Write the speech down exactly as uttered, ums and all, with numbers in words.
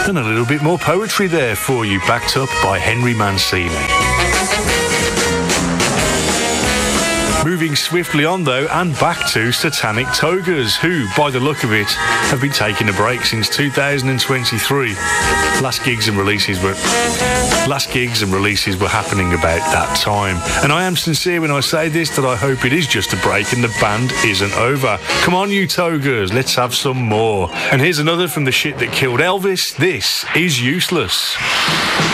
And a little bit more poetry there for you, backed up by Henry Mancini. Moving swiftly on, though, and back to Satanic Togas, who, by the look of it, have been taking a break since two thousand twenty-three. Last gigs and releases were last gigs and releases were happening about that time. And I am sincere when I say this, that I hope it is just a break and the band isn't over. Come on, you Togas, let's have some more. And here's another from the shit that killed Elvis. This is Useless.